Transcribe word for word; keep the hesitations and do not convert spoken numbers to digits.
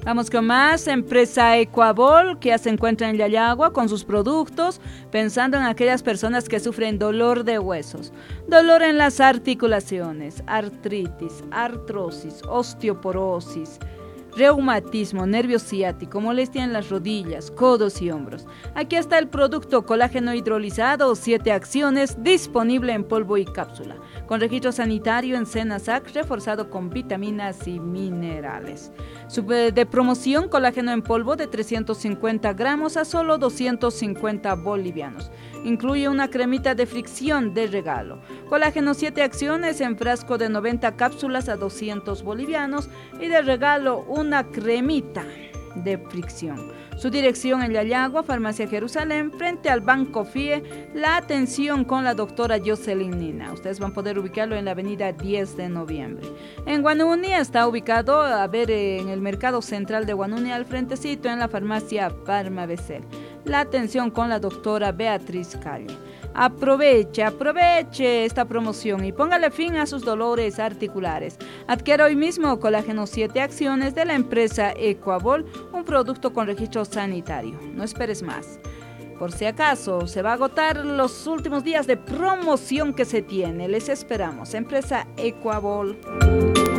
Vamos con más. Empresa Ecuabol, que ya se encuentra en Yayagua con sus productos, pensando en aquellas personas que sufren dolor de huesos, dolor en las articulaciones, artritis, artrosis, osteoporosis, reumatismo, nervio ciático, molestia en las rodillas, codos y hombros. Aquí está el producto colágeno hidrolizado, siete acciones, disponible en polvo y cápsula, con registro sanitario en Senasac, reforzado con vitaminas y minerales. Sub- de promoción, colágeno en polvo de trescientos cincuenta gramos a solo doscientos cincuenta bolivianos. Incluye una cremita de fricción de regalo. Colágeno siete acciones en frasco de noventa cápsulas a doscientos bolivianos y de regalo una cremita de fricción. Su dirección en Yayagua, Farmacia Jerusalén, frente al Banco F I E. La atención con la doctora Jocelyn Nina. Ustedes van a poder ubicarlo en la avenida diez de noviembre. En Guanuni está ubicado, a ver, en el mercado central de Guanuni, al frentecito, en la farmacia Farmabecel. La atención con la doctora Beatriz Calle. Aproveche, aproveche esta promoción y póngale fin a sus dolores articulares. Adquiera hoy mismo colágeno siete acciones de la empresa Ecuabol, un producto con registro sanitario. No esperes más. Por si acaso se va a agotar los últimos días de promoción que se tiene. Les esperamos. Empresa Ecuabol.